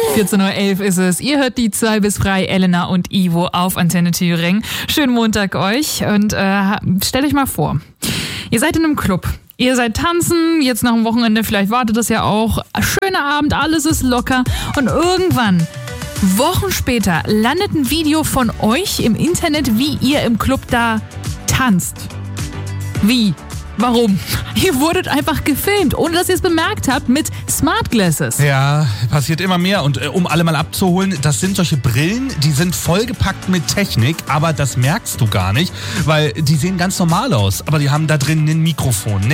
14.11 Uhr ist es. Ihr hört die 2 bis frei, Elena und Ivo auf Antenne Thüringen. Schönen Montag euch und stellt euch mal vor, ihr seid in einem Club. Ihr seid tanzen, jetzt nach dem Wochenende, vielleicht wartet das ja auch. Schöner Abend, alles ist locker und irgendwann, Wochen später, landet ein Video von euch im Internet, wie ihr im Club da tanzt. Wie? Warum? Ihr wurdet einfach gefilmt, ohne dass ihr es bemerkt habt, mit Smart Glasses. Ja, passiert immer mehr. Und um alle mal abzuholen, das sind solche Brillen, die sind vollgepackt mit Technik, aber das merkst du gar nicht, weil die sehen ganz normal aus. Aber die haben da drin ein Mikrofon,